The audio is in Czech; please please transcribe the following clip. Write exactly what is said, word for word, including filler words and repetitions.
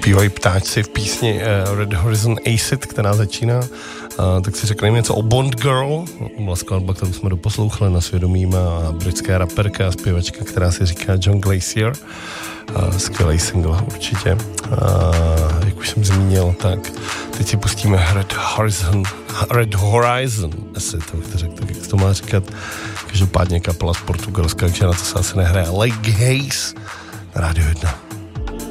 zpívají ptáčci v písni uh, Red Horizon Acid, která začíná. Uh, tak si řekneme něco o Bond Girl, byla skladba, kterou jsme doposlouchali na svědomí, má britská raperka a zpěvačka, která se říká John Glacier. Uh, skvělý single určitě. Uh, jak už jsem zmínil, tak teď si pustíme Red Horizon, Red Horizon, asi to bych to řekl, tak jak to má říkat. Každopádně kapela z Portugalska, takže na to se asi nehraje. Lake Haze, Rádio jedna.